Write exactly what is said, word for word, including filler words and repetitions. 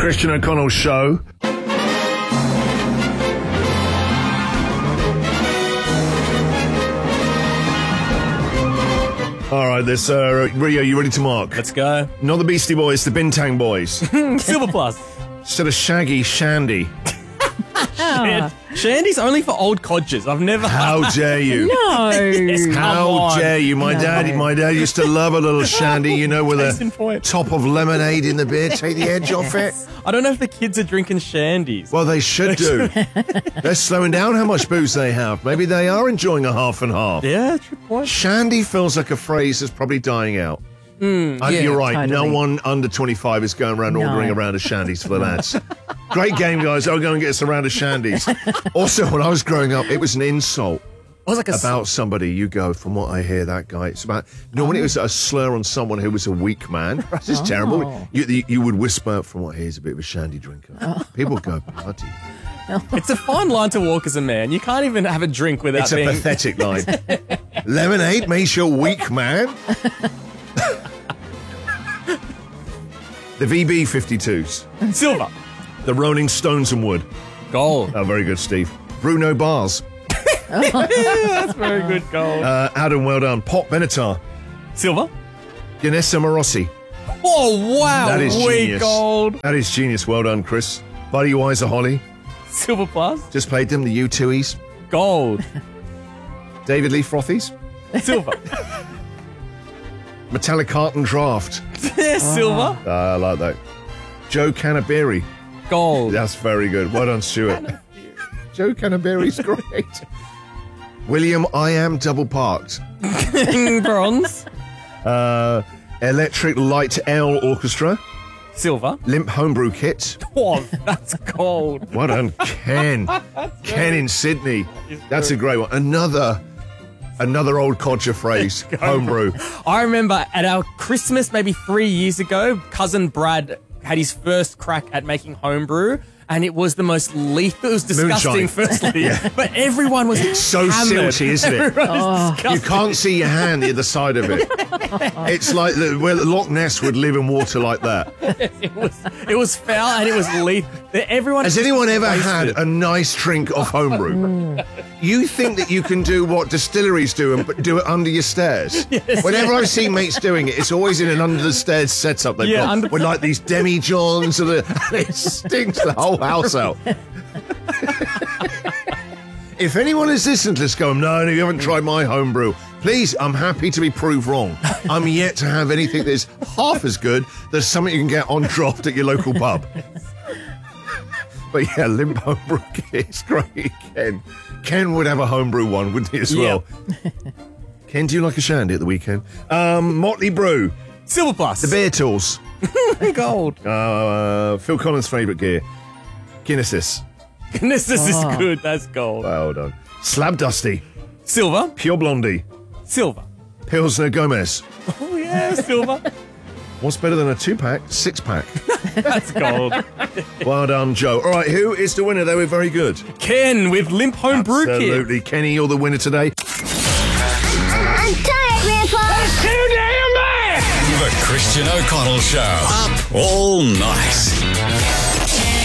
Christian O'Connell Show. All right, this uh, Rio, you ready to mark? Let's go. Not the Beastie Boys, the Bintang Boys. Silver plus. Instead of Shaggy, Shandy. Shit. Shandy's only for old codgers. I've never. How dare you? No. Yes, come How on. dare you? My No. dad, my dad used to love a little Shandy, you know, with Case in a point. top of lemonade in the beer, take the edge off it. I don't know if the kids are drinking Shandies. Well, they should do. They're slowing down how much booze they have. Maybe they are enjoying a half and half. Yeah, true point. Shandy feels like a phrase that's probably dying out. Mm, Uh, yeah. You're right. totally. No one under twenty-five is going around No. ordering a round of Shandies for the lads. Great game, guys. I'll go and get us a round of Shandies. Also, when I was growing up, it was an insult I was like a about somebody. You go, from what I hear, that guy. It's about, you know, when it was a slur on someone who was a weak man. This is terrible. You, you, you would whisper, from what I hear, he's a bit of a Shandy drinker. People go, bloody. It's a fine line to walk as a man. You can't even have a drink without It's a being. pathetic line. Lemonade makes you a weak man. The V B fifty-twos. Silver. The Rolling Stones and Wood. Gold. Oh, very good, Steve. Bruno Bars. Yeah, that's very good. Gold. Uh, Adam, well done. Pop Benatar. Silver. Ganessa Morossi. Oh, wow. That is we genius. gold. That is genius. Well done, Chris. Buddy Weiser Holly. Silver plus. Just played them, the U two Es. Gold. David Lee Frothies. Silver. Metallic Carton Draft. Yeah, silver. Uh, I like that. Joe Canterbury. Gold. That's very good. Well done, Stuart. Joe Canterbury's great. William I Am Double Parked. Bronze. Uh, Electric Light L Orchestra. Silver. Limp Homebrew Kit. Oh, that's gold. Well done, Ken. Ken in Sydney. That's a great one. Another, another old codger phrase. Homebrew. I remember at our Christmas maybe three years ago, cousin Brad had his first crack at making homebrew, and it was the most lethal. It was disgusting, Moonshine. firstly, but everyone was So hammered. silty, isn't it? Everyone was You disgusting. can't see your hand the other side of it. It's like the, well, Loch Ness would live in water like that. It was it was foul and it was lethal. Everyone Has just anyone ever wasted. had a nice drink of homebrew? You think that you can do what distilleries do and but do it under your stairs? Whenever I've seen mates doing it, it's always in an under the stairs setup they've Yeah, got under- with like these demi-johns and, the, and it stinks the whole house out. If anyone is listening to this going, no, no, you haven't tried my homebrew, please, I'm happy to be proved wrong. I'm yet to have anything that's half as good. There's something you can get on draft at your local pub. But yeah, Limp Homebrew is great, Ken. Ken would have a homebrew one, wouldn't he, as well? Ken, do you like a shandy at the weekend? Um, Motley Brew. Silver plus. The Bear Tools. Gold. Uh, Phil Collins' favourite gear. Guinnesses. This, this Oh. is good. That's gold. Well done. Slab Dusty. Silver. Pure Blondie. Silver. Pilsner Gomez. Oh yeah, silver. What's better than a two-pack? Six-pack. That's gold. Well done, Joe. All right, who is the winner? They were very good. Ken with Limp Home Brew Kit. Absolutely. Kenny, you're the winner today. I'm tired, Grandpa. That's too damn bad! The Christian O'Connell Show. Up all night.